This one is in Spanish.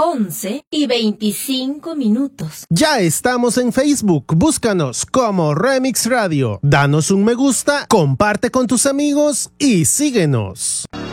11:25. Ya estamos en Facebook, búscanos como Remix Radio. Danos un me gusta, comparte con tus amigos y síguenos.